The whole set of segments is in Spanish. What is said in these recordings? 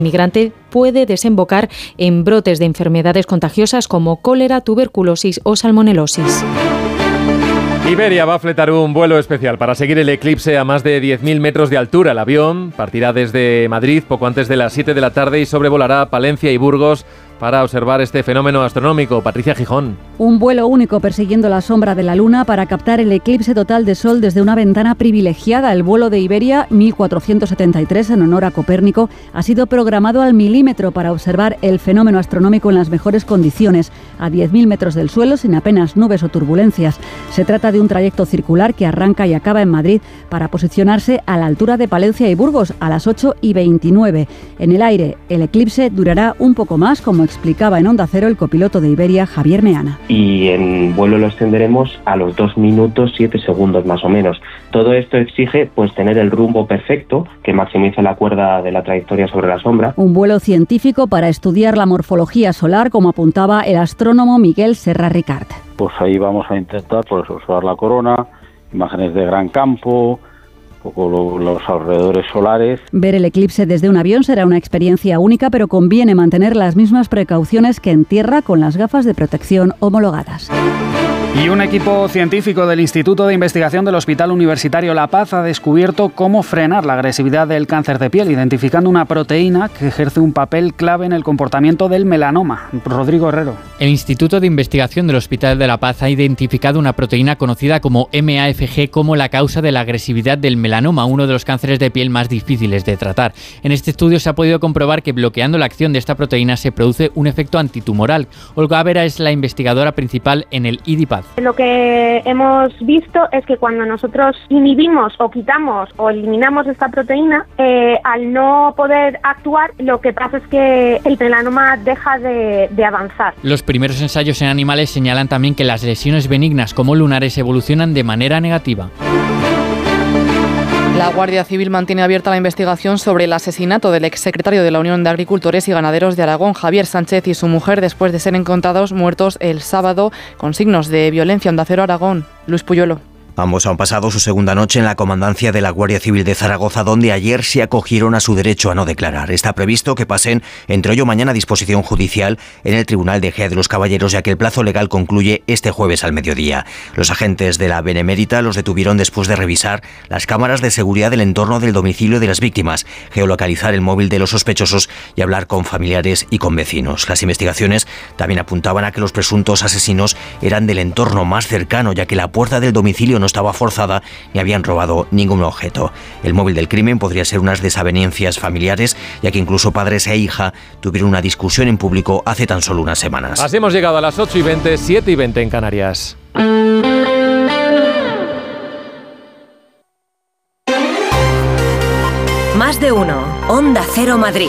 migrante puede desembocar en brotes de enfermedades contagiosas como cólera, tuberculosis o salmonelosis. Iberia va a fletar un vuelo especial para seguir el eclipse a más de 10.000 metros de altura. El avión partirá desde Madrid poco antes de las 7 de la tarde y sobrevolará Palencia y Burgos para observar este fenómeno astronómico. Patricia Gijón. Un vuelo único persiguiendo la sombra de la Luna para captar el eclipse total de Sol desde una ventana privilegiada. El vuelo de Iberia 1473 en honor a Copérnico ha sido programado al milímetro para observar el fenómeno astronómico en las mejores condiciones, a 10.000 metros del suelo sin apenas nubes o turbulencias. Se trata de un trayecto circular que arranca y acaba en Madrid para posicionarse a la altura de Palencia y Burgos a las 8:29. En el aire, el eclipse durará un poco más, como explicaba en Onda Cero el copiloto de Iberia, Javier Meana. Y en vuelo lo extenderemos a los 2 minutos 7 segundos más o menos. Todo esto exige pues tener el rumbo perfecto que maximice la cuerda de la trayectoria sobre la sombra. Un vuelo científico para estudiar la morfología solar, como apuntaba el astrónomo Miguel Serra Ricart. Pues ahí vamos a intentar observar la corona, imágenes de gran campo, un poco los alrededores solares. Ver el eclipse desde un avión será una experiencia única, pero conviene mantener las mismas precauciones que en tierra con las gafas de protección homologadas. Y un equipo científico del Instituto de Investigación del Hospital Universitario La Paz ha descubierto cómo frenar la agresividad del cáncer de piel, identificando una proteína que ejerce un papel clave en el comportamiento del melanoma. Rodrigo Herrero. El Instituto de Investigación del Hospital de La Paz ha identificado una proteína conocida como MAFG como la causa de la agresividad del melanoma, uno de los cánceres de piel más difíciles de tratar. En este estudio se ha podido comprobar que bloqueando la acción de esta proteína se produce un efecto antitumoral. Olga Vera es la investigadora principal en el IDIPAD. Lo que hemos visto es que cuando nosotros inhibimos o quitamos o eliminamos esta proteína, al no poder actuar, lo que pasa es que el melanoma deja de avanzar. Los primeros ensayos en animales señalan también que las lesiones benignas como lunares evolucionan de manera negativa. La Guardia Civil mantiene abierta la investigación sobre el asesinato del exsecretario de la Unión de Agricultores y Ganaderos de Aragón, Javier Sánchez, y su mujer, después de ser encontrados muertos el sábado con signos de violencia. Onda Cero Aragón, Luis Puyuelo. Ambos han pasado su segunda noche en la comandancia de la Guardia Civil de Zaragoza, donde ayer se acogieron a su derecho a no declarar. Está previsto que pasen entre hoy o mañana a disposición judicial en el Tribunal de Ejea de los Caballeros, ya que el plazo legal concluye este jueves al mediodía. Los agentes de la Benemérita los detuvieron después de revisar las cámaras de seguridad del entorno del domicilio de las víctimas, geolocalizar el móvil de los sospechosos y hablar con familiares y con vecinos. Las investigaciones también apuntaban a que los presuntos asesinos eran del entorno más cercano, ya que la puerta del domicilio no estaba forzada ni habían robado ningún objeto. El móvil del crimen podría ser unas desavenencias familiares, ya que incluso padres e hija tuvieron una discusión en público hace tan solo unas semanas. Así hemos llegado a las 8:20, 7:20 en Canarias. Más de uno. Onda Cero Madrid.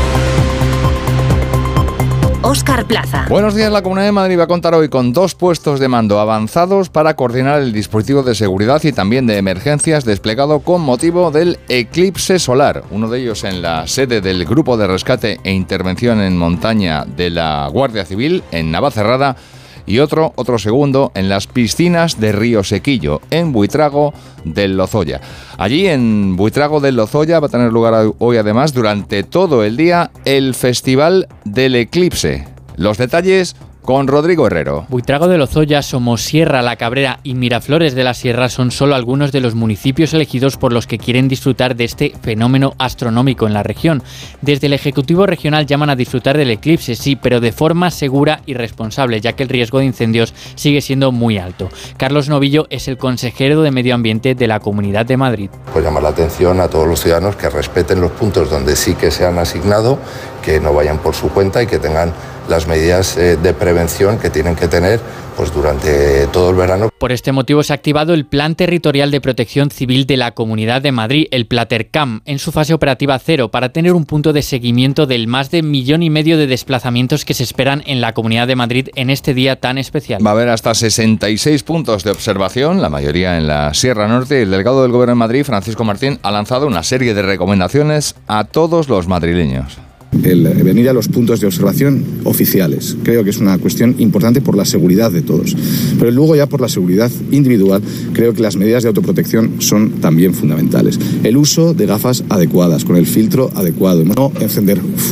Óscar Plaza. Buenos días. La Comunidad de Madrid va a contar hoy con 2 puestos de mando avanzados para coordinar el dispositivo de seguridad y también de emergencias desplegado con motivo del eclipse solar. Uno de ellos en la sede del Grupo de Rescate e Intervención en Montaña de la Guardia Civil, en Navacerrada, y otro segundo en las piscinas de Río Sequillo, en Buitrago del Lozoya. Allí, en Buitrago del Lozoya, va a tener lugar hoy, además, durante todo el día, el Festival del Eclipse. Los detalles con Rodrigo Herrero. Buitrago de Lozoya, Somosierra, La Cabrera y Miraflores de la Sierra son solo algunos de los municipios elegidos por los que quieren disfrutar de este fenómeno astronómico en la región. Desde el Ejecutivo Regional llaman a disfrutar del eclipse, sí, pero de forma segura y responsable, ya que el riesgo de incendios sigue siendo muy alto. Carlos Novillo es el consejero de Medio Ambiente de la Comunidad de Madrid. Pues llamar la atención a todos los ciudadanos que respeten los puntos donde sí que se han asignado, que no vayan por su cuenta y que tengan las medidas de prevención que tienen que tener pues durante todo el verano. Por este motivo se ha activado el Plan Territorial de Protección Civil de la Comunidad de Madrid, el Platercam, en su fase operativa 0, para tener un punto de seguimiento del más de 1,5 millones de desplazamientos que se esperan en la Comunidad de Madrid en este día tan especial. Va a haber hasta 66 puntos de observación, la mayoría en la Sierra Norte. El delegado del Gobierno de Madrid, Francisco Martín, ha lanzado una serie de recomendaciones a todos los madrileños. El venir a los puntos de observación oficiales. Creo que es una cuestión importante por la seguridad de todos. Pero luego ya por la seguridad individual, creo que las medidas de autoprotección son también fundamentales. El uso de gafas adecuadas, con el filtro adecuado. No encender